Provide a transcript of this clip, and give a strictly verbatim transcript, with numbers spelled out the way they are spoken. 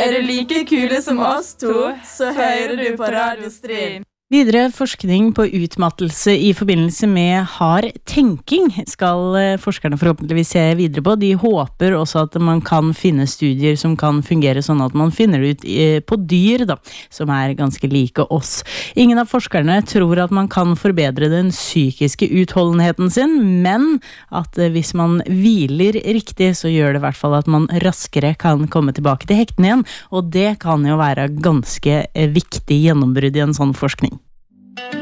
Er du like kule som oss to, så hører du på Radio Stryn. Videre forskning på utmattelse i forbindelse med hard tenking skal forskerne forhåpentligvis se videre på. De håper også at man kan finne studier som kan fungere sånn at man finner det ut på dyr, da, som er ganske like oss. Ingen av forskerne tror at man kan forbedre den psykiske utholdenheten sin, men at hvis man hviler riktig, så gjør det i hvert fall at man raskere kan komme tilbake til hekten igjen, og det kan jo være ganske viktig gjennombrudd i en sånn forskning.